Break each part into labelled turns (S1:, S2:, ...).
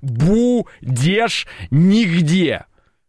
S1: будешь нигде.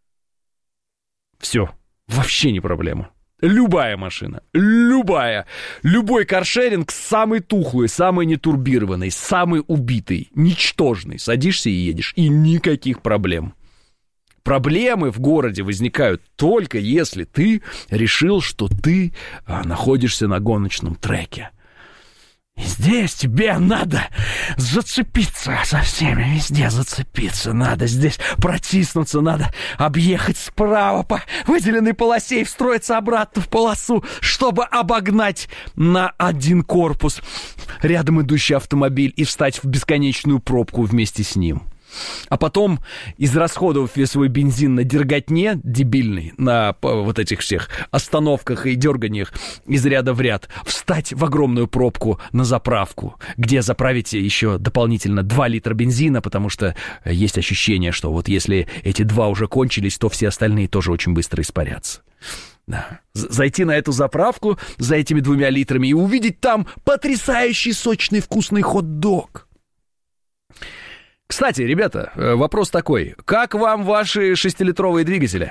S1: Все, вообще не проблема. Любая машина, любой каршеринг самый тухлый, самый нетурбированный, самый убитый, ничтожный. Садишься и едешь, и никаких проблем. Проблемы в городе возникают только если ты решил, что ты находишься на гоночном треке. И здесь тебе надо зацепиться со всеми, везде зацепиться надо, здесь протиснуться надо, объехать справа по выделенной полосе и встроиться обратно в полосу, чтобы обогнать на один корпус рядом идущий автомобиль и встать в бесконечную пробку вместе с ним. А потом, израсходовав весь свой бензин на дерготне дебильный, на вот этих всех остановках и дерганиях из ряда в ряд, встать в огромную пробку на заправку, где заправите еще дополнительно 2 литра бензина, потому что есть ощущение, что вот если эти 2 уже кончились, то все остальные тоже очень быстро испарятся. Да. Зайти на эту заправку за этими 2 литрами и увидеть там потрясающий сочный вкусный хот-дог. Кстати, ребята, вопрос такой. Как вам ваши 6-литровые двигатели?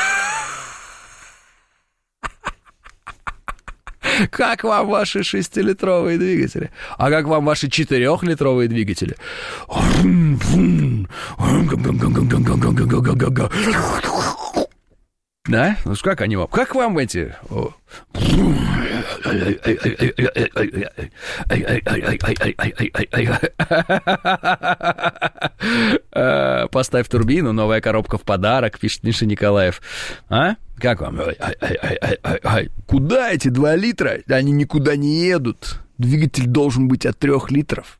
S1: Как вам ваши 6-литровые двигатели? А как вам ваши 4-литровые двигатели? Да? Ну как они вам? Как вам эти? Поставь турбину, новая коробка в подарок, пишет Миша Николаев. А? Как вам? Куда эти 2 литра? Они никуда не едут. Двигатель должен быть от 3 литров.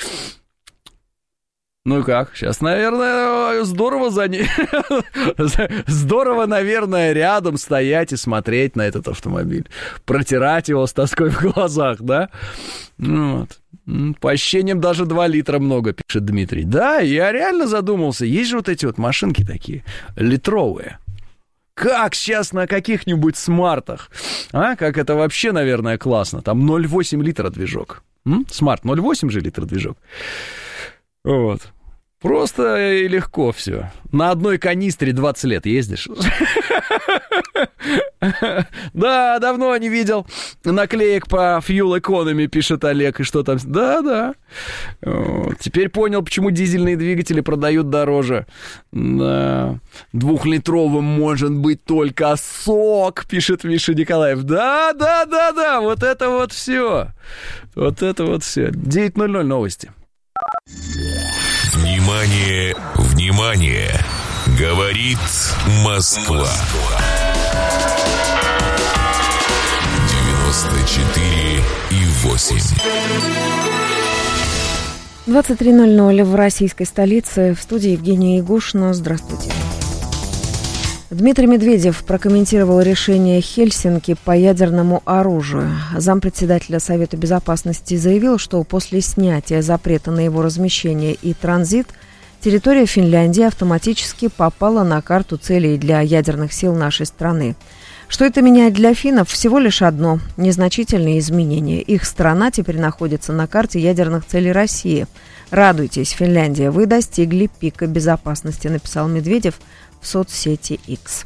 S1: Ну как, сейчас, наверное, здорово здорово, наверное, рядом стоять и смотреть на этот автомобиль. Протирать его с тоской в глазах, да? Вот. По ощущениям, даже 2 литра много, пишет Дмитрий. Да, я реально задумался. Есть же вот эти вот машинки такие, литровые. Как сейчас на каких-нибудь смартах? А, как это вообще, наверное, классно. Там 0,8 литра движок. Смарт 0,8 же литра движок. Вот. Просто и легко все. На одной канистре 20 лет ездишь. Да, давно не видел наклеек по Fuel Economy, пишет Олег. И что там? Да. Теперь понял, почему дизельные двигатели продают дороже. Да. 2-литровым может быть только сок, пишет Миша Николаев. Да. Вот это вот все. 9:00 новости.
S2: Внимание! Говорит Москва. 94,8.
S3: 23:00 в российской столице. В студии Евгения Ягушина. Здравствуйте. Дмитрий Медведев прокомментировал решение Хельсинки по ядерному оружию. Зампредседателя Совета Безопасности заявил, что после снятия запрета на его размещение и транзит территория Финляндии автоматически попала на карту целей для ядерных сил нашей страны. Что это меняет для финнов? Всего лишь одно – незначительные изменения. Их страна теперь находится на карте ядерных целей России. Радуйтесь, Финляндия, вы достигли пика безопасности, написал Медведев в соцсети X.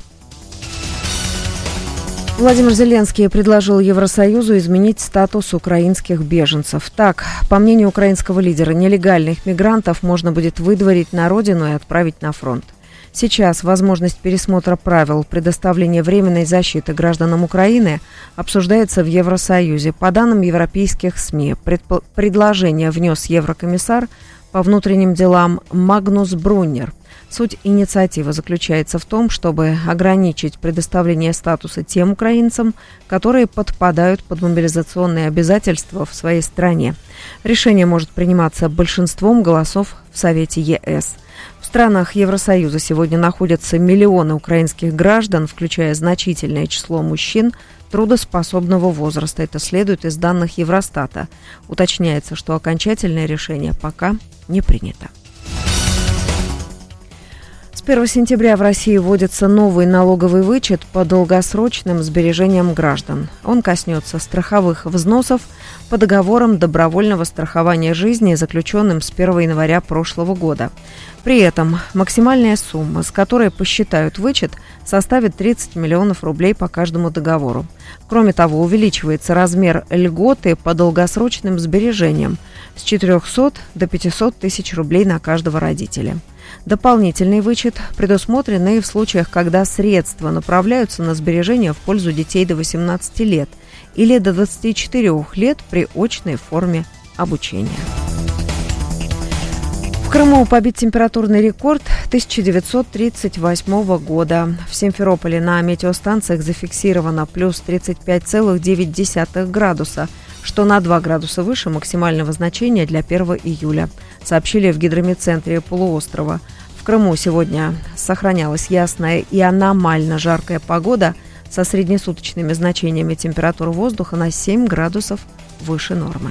S3: Владимир Зеленский предложил Евросоюзу изменить статус украинских беженцев. Так, по мнению украинского лидера, нелегальных мигрантов можно будет выдворить на родину и отправить на фронт. Сейчас возможность пересмотра правил предоставления временной защиты гражданам Украины обсуждается в Евросоюзе. По данным европейских СМИ, предложение внес еврокомиссар по внутренним делам Магнус Бруннер. Суть инициативы заключается в том, чтобы ограничить предоставление статуса тем украинцам, которые подпадают под мобилизационные обязательства в своей стране. Решение может приниматься большинством голосов в Совете ЕС. В странах Евросоюза сегодня находятся миллионы украинских граждан, включая значительное число мужчин трудоспособного возраста. Это следует из данных Евростата. Уточняется, что окончательное решение пока не принято. С 1 сентября в России вводится новый налоговый вычет по долгосрочным сбережениям граждан. Он коснется страховых взносов по договорам добровольного страхования жизни, заключенным с 1 января прошлого года. При этом максимальная сумма, с которой посчитают вычет, составит 30 миллионов рублей по каждому договору. Кроме того, увеличивается размер льготы по долгосрочным сбережениям с 400 до 500 тысяч рублей на каждого родителя. Дополнительный вычет предусмотрен и в случаях, когда средства направляются на сбережения в пользу детей до 18 лет или до 24 лет при очной форме обучения. В Крыму побит температурный рекорд 1938 года. В Симферополе на метеостанциях зафиксировано плюс 35,9 градуса, что на 2 градуса выше максимального значения для 1 июля, сообщили в гидрометцентре полуострова. В Крыму сегодня сохранялась ясная и аномально жаркая погода со среднесуточными значениями температуры воздуха на 7 градусов выше нормы.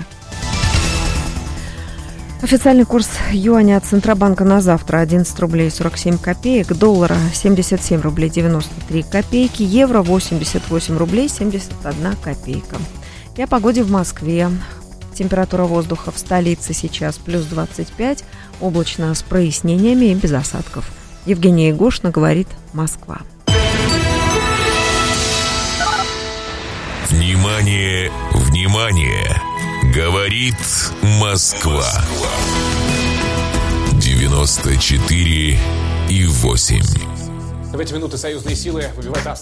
S3: Официальный курс юаня от Центробанка на завтра 11 рублей 47 копеек, доллара 77 рублей 93 копейки, евро 88 рублей 71 копейка. И о погоде в Москве. Температура воздуха в столице сейчас плюс 25, облачно с прояснениями и без осадков. Евгения Егошина говорит «Москва».
S2: Внимание, внимание! Говорит Москва. 94,8.
S4: В эти минуты союзные силы выбивают